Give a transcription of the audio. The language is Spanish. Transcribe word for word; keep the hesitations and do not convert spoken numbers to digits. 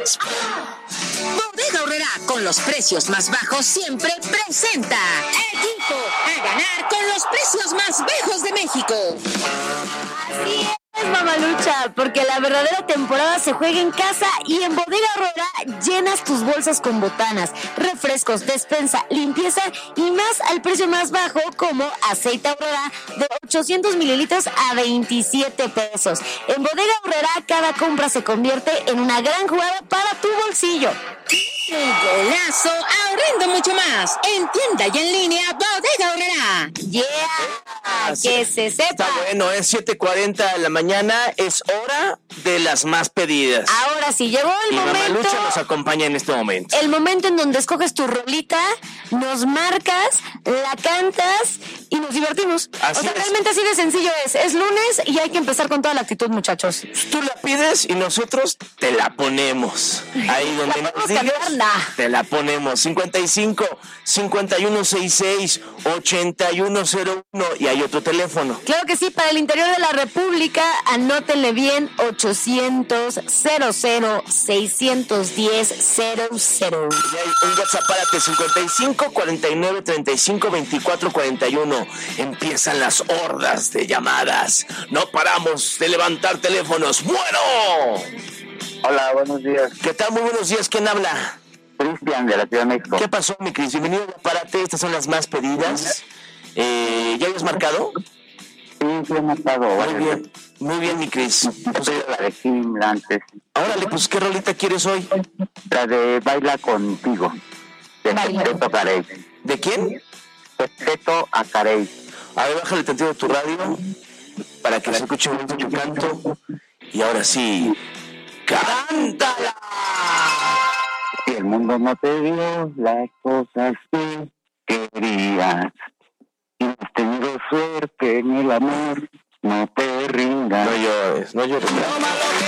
Bodega Aurrerá, con los precios más bajos, siempre presenta Equipo a ganar con los precios más bajos de México. Así es, mamalucha, porque la verdadera temporada se juega en casa y en Bodega Aurrerá llenas tus bolsas con botanas, refrescos, despensa, limpieza y más al precio más bajo, como aceite Aurrerá de ochocientos mililitros a veintisiete pesos. En Bodega Aurrerá cada compra se convierte en una gran jugada para tu bolsillo. Un golazo, ahorrando mucho más. En tienda y en línea, Bodega Aurrerá. Yeah, Así que es. se sepa. Está bueno, es siete cuarenta de la mañana, es hora de las más pedidas. Ahora sí, llegó el y momento. Mamalucha nos acompaña en este momento. El momento en donde escoges tu rolita, nos marcas, la cantas y nos divertimos. Así o sea, es. realmente así de sencillo es. Es lunes y hay que empezar con toda la actitud, muchachos. Tú la pides y nosotros te la ponemos. Ahí donde La nos podemos digas, cambiar, nah. te la ponemos. cincuenta y cinco, cincuenta y uno sesenta y seis, ochenta y uno cero uno y hay otro teléfono. Claro que sí, para el interior de la República, anótenle bien, ochocientos, cero cero, seiscientos diez, cero cero. Y hay un WhatsApp, párate, cincuenta y cinco, cuarenta y nueve, treinta y cinco, veinticuatro, cuarenta y uno. Empiezan las hordas de llamadas. No paramos de levantar teléfonos. ¡Bueno! Hola, buenos días. ¿Qué tal? Muy buenos días. ¿Quién habla? Cristian, de la Ciudad de México. ¿Qué pasó, mi Cris? Bienvenido a Párate. Estas son las más pedidas. Eh, ¿Ya habías marcado? Sí, sí he matado. Muy bien. Muy bien, mi Cris. Pues, la de Kim antes. Órale, pues, ¿qué rolita quieres hoy? La de Baila Contigo. De Baila. Teto Carey. ¿De quién? Teto a Carey. A ver, bájale tantito de tu radio para que se escuche bonito tu canto. Y ahora sí, ¡cántala! Si el mundo no te dio las cosas que querías, y has tenido suerte en el amor, no te rindas. No llores, no llores.